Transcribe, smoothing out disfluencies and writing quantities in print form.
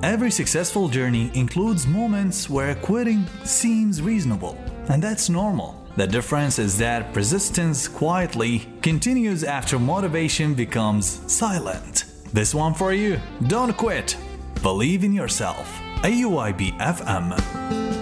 Every successful journey includes moments where quitting seems reasonable, and that's normal. The difference is that persistence quietly continues after motivation becomes silent. This one for you. Don't quit. Believe in yourself. AUIB FM.